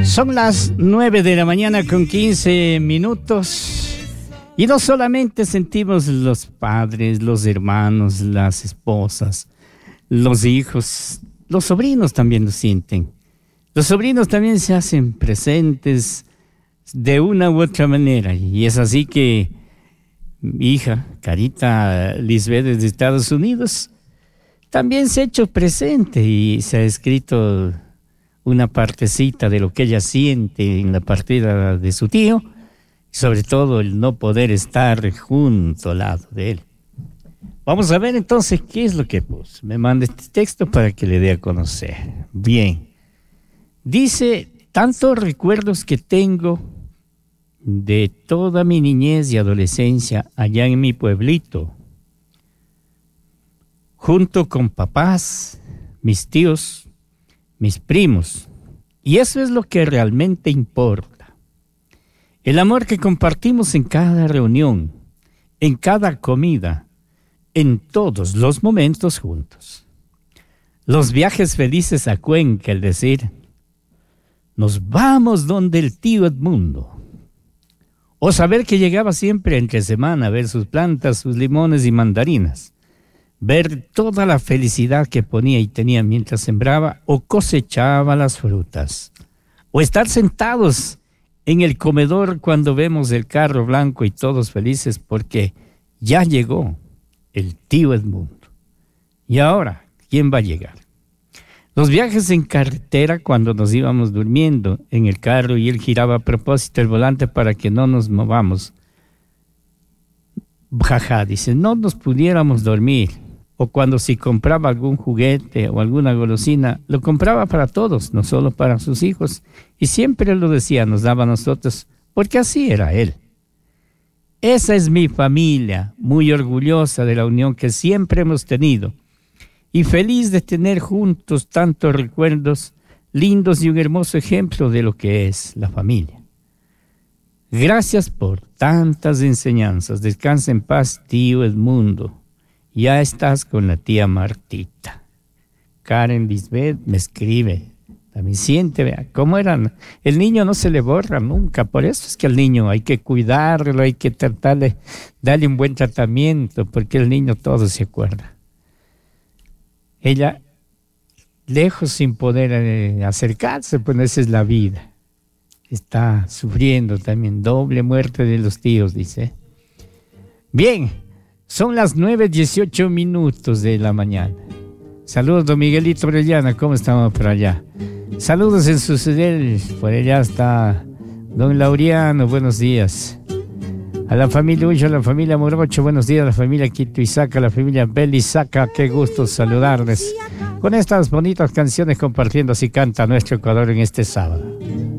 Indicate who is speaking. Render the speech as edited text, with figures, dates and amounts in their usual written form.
Speaker 1: Son las 9 de la mañana con 15 minutos y no solamente sentimos los padres, los hermanos, las esposas, los hijos, los sobrinos también lo sienten. Los sobrinos también se hacen presentes de una u otra manera y es así que mi hija, Carita Lisbeth desde Estados Unidos, también se ha hecho presente y se ha escrito una partecita de lo que ella siente en la partida de su tío, sobre todo el no poder estar junto al lado de él. Vamos a ver entonces qué es lo que puso. Me manda este texto para que le dé a conocer. Bien. Dice, tantos recuerdos que tengo de toda mi niñez y adolescencia allá en mi pueblito, junto con papás, mis tíos, mis primos. Y eso es lo que realmente importa. El amor que compartimos en cada reunión, en cada comida, en todos los momentos juntos. Los viajes felices a Cuenca, el decir, nos vamos donde el tío Edmundo. O saber que llegaba siempre entre semana a ver sus plantas, sus limones y mandarinas. Ver toda la felicidad que ponía y tenía mientras sembraba o cosechaba las frutas. O estar sentados en el comedor cuando vemos el carro blanco y todos felices porque ya llegó el tío Edmundo. Y ahora, ¿quién va a llegar? Los viajes en carretera cuando nos íbamos durmiendo en el carro y él giraba a propósito el volante para que no nos movamos. Jaja, dice, no nos pudiéramos dormir. O cuando si compraba algún juguete o alguna golosina, lo compraba para todos, no solo para sus hijos. Y siempre lo decía, nos daba a nosotros, porque así era él. Esa es mi familia, muy orgullosa de la unión que siempre hemos tenido. Y feliz de tener juntos tantos recuerdos lindos y un hermoso ejemplo de lo que es la familia. Gracias por tantas enseñanzas. Descansa en paz, tío Edmundo. Ya estás con la tía Martita. Karen Lisbeth me escribe. También siente, vea, cómo eran. El niño no se le borra nunca. Por eso es que al niño hay que cuidarlo, hay que tratarle, darle un buen tratamiento, porque el niño todo se acuerda. Ella, lejos sin poder acercarse, pues esa es la vida. Está sufriendo también, doble muerte de los tíos, dice. Bien, son las 9:18 de la mañana. Saludos, don Miguelito Orellana, ¿cómo estamos por allá? Saludos en su Sucedel, por allá está don Laureano, buenos días. A la familia Ullo, a la familia Morocho, buenos días, a la familia Quito Isaca, a la familia Belisaca, qué gusto saludarles con estas bonitas canciones compartiendo así canta nuestro Ecuador en este sábado.